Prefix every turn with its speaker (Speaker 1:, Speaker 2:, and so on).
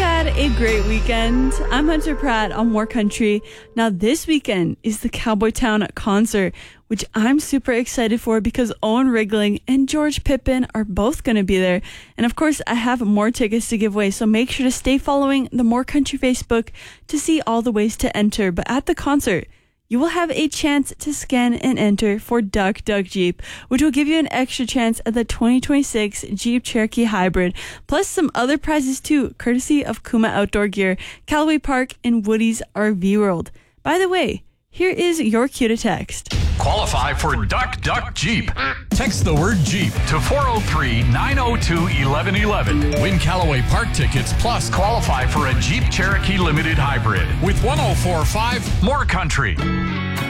Speaker 1: had a great weekend. I'm Hunter Pratt on More Country. Now this weekend is the Cowboy Town concert, which I'm super excited for because Owen Wriggling and George Pippin are both going to be there. And of course, I have more tickets to give away, so make sure to stay following the More Country Facebook to see all the ways to enter. But at the concert, you will have a chance to scan and enter for Duck Duck Jeep, which will give you an extra chance at the 2026 Jeep Cherokee Hybrid, plus some other prizes too, courtesy of Kuma Outdoor Gear, Callaway Park, and Woody's RV World. By the way, here is your cue to text.
Speaker 2: Qualify for Duck Duck Jeep. Text the word Jeep to 403-902-1111. Win Callaway Park tickets plus qualify for a Jeep Cherokee Limited Hybrid with 104.5 More Country.